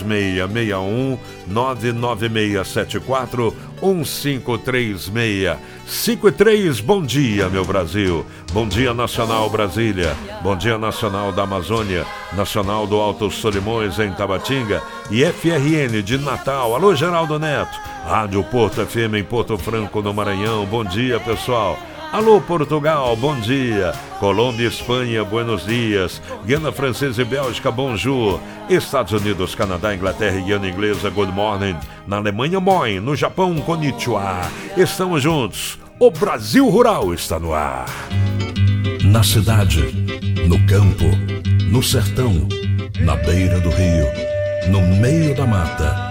3661 99674 1536. 5 e 3, bom dia, meu Brasil. Bom dia, Nacional Brasília. Bom dia, Nacional da Amazônia. Nacional do Alto Solimões, em Tabatinga. E FRN de Natal. Alô, Geraldo Neto. Rádio Porto FM em Porto Franco, no Maranhão. Bom dia, pessoal. Alô, Portugal, bom dia. Colômbia, Espanha, buenos dias. Guiana Francesa e Bélgica, bonjour. Estados Unidos, Canadá, Inglaterra e Guiana Inglesa, good morning. Na Alemanha, moin. No Japão, konnichiwa. Estamos juntos. O Brasil Rural está no ar. Na cidade, no campo, no sertão, na beira do rio, no meio da mata.